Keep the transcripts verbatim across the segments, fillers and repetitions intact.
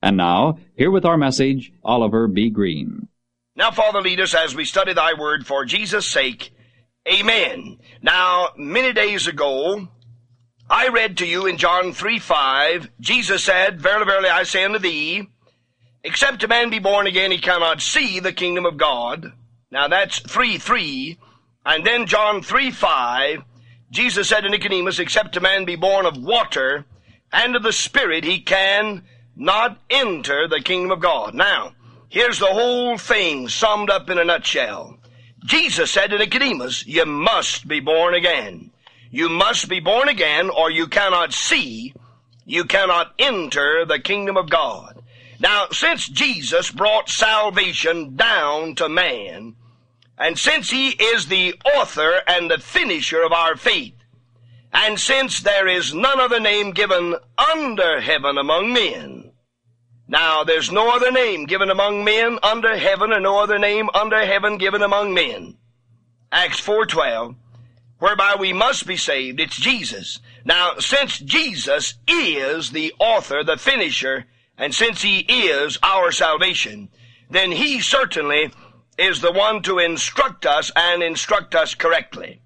And now, here with our message, Oliver B. Green. Now, Father, lead us as we study thy word for Jesus' sake. Amen. Now, many days ago, I read to you in John three five, Jesus said, Verily, verily, I say unto thee, except a man be born again, he cannot see the kingdom of God. Now, that's three three. And then John three five, Jesus said to Nicodemus, except a man be born of water and of the Spirit, he can not enter the kingdom of God. Now, here's the whole thing summed up in a nutshell. Jesus said to Nicodemus, you must be born again. You must be born again, or you cannot see, you cannot enter the kingdom of God. Now, since Jesus brought salvation down to man, and since he is the author and the finisher of our faith, and since there is none other name given under heaven among men, now there's no other name given among men under heaven, and no other name under heaven given among men. Acts four twelve, whereby we must be saved, it's Jesus. Now, since Jesus is the author, the finisher, and since he is our salvation, then he certainly is the one to instruct us and instruct us correctly.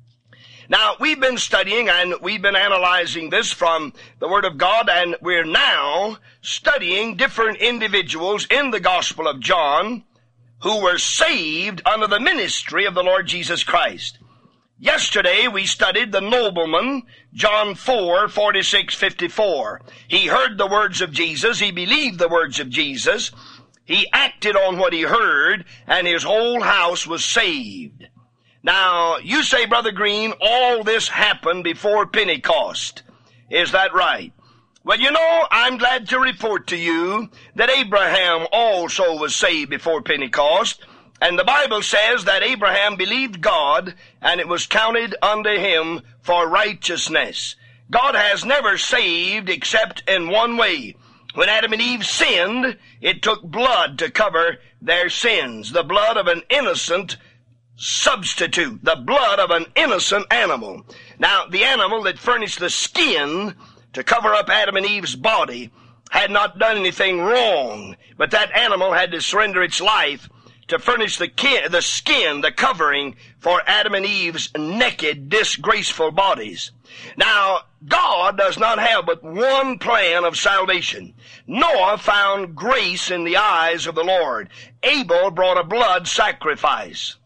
Now, we've been studying and we've been analyzing this from the Word of God, and we're now studying different individuals in the Gospel of John who were saved under the ministry of the Lord Jesus Christ. Yesterday, we studied the nobleman, John four forty-six fifty-four. He heard the words of Jesus. He believed the words of Jesus. He acted on what he heard, and his whole house was saved. Now, you say, Brother Green, all this happened before Pentecost. Is that right? Well, you know, I'm glad to report to you that Abraham also was saved before Pentecost. And the Bible says that Abraham believed God, and it was counted unto him for righteousness. God has never saved except in one way. When Adam and Eve sinned, it took blood to cover their sins, the blood of an innocent substitute, the blood of an innocent animal. Now, the animal that furnished the skin to cover up Adam and Eve's body had not done anything wrong, but that animal had to surrender its life to furnish the, ki- the skin, the covering for Adam and Eve's naked, disgraceful bodies. Now, God does not have but one plan of salvation. Noah found grace in the eyes of the Lord. Abel brought a blood sacrifice.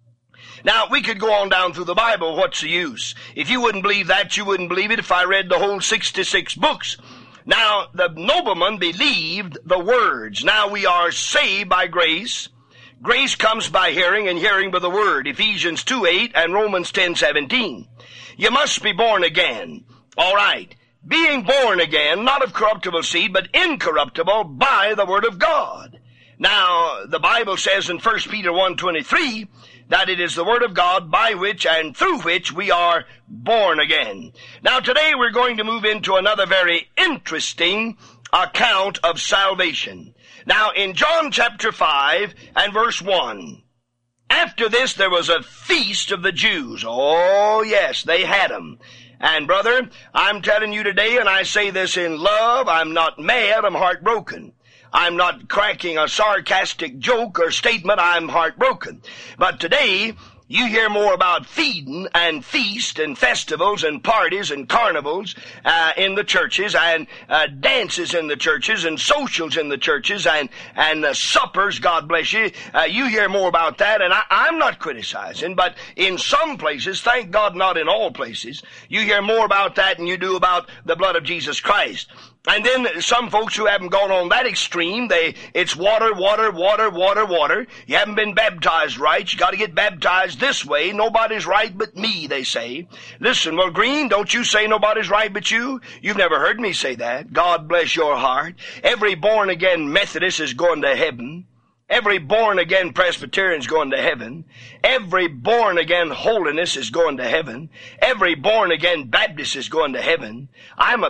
Now, we could go on down through the Bible. What's the use? If you wouldn't believe that, you wouldn't believe it if I read the whole sixty-six books. Now, the nobleman believed the words. Now, we are saved by grace. Grace comes by hearing, and hearing by the word. Ephesians two eight and Romans ten seventeen. You must be born again. All right. Being born again, not of corruptible seed, but incorruptible by the word of God. Now, the Bible says in First Peter one twenty-three that it is the word of God by which and through which we are born again. Now, today we're going to move into another very interesting account of salvation. Now, in John chapter five and verse one, after this there was a feast of the Jews. Oh, yes, they had them. And, brother, I'm telling you today, and I say this in love, I'm not mad, I'm heartbroken. I'm not cracking a sarcastic joke or statement, I'm heartbroken. But today, you hear more about feeding and feast and festivals and parties and carnivals uh, in the churches, and uh, dances in the churches, and socials in the churches, and and uh, suppers, God bless you. Uh, you hear more about that, and I, I'm not criticizing, but in some places, thank God not in all places, you hear more about that than you do about the blood of Jesus Christ. And then some folks who haven't gone on that extreme, they it's water, water, water, water, water. You haven't been baptized right. You got to get baptized this way. Nobody's right but me, they say. Listen, well, Green, don't you say nobody's right but you? You've never heard me say that. God bless your heart. Every born-again Methodist is going to heaven. Every born-again Presbyterian is going to heaven. Every born-again holiness is going to heaven. Every born-again Baptist is going to heaven. I'm a